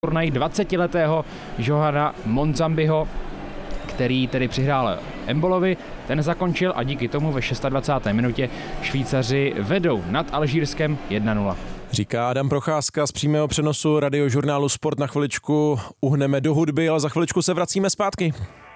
turnaj 20letého Johana Monzambiho, který tedy přihrál Embolovi, ten zakončil a díky tomu ve 26. minutě Švýcaři vedou nad Alžírskem 1-0. Říká Adam Procházka z přímého přenosu radiožurnálu Sport. Na chviličku uhneme do hudby, ale za chviličku se vracíme zpátky.